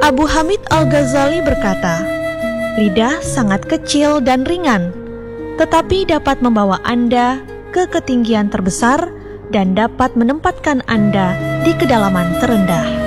Abu Hamid Al-Ghazali berkata, lidah sangat kecil dan ringan, tetapi dapat membawa Anda ke ketinggian terbesar dan dapat menempatkan Anda di kedalaman terendah.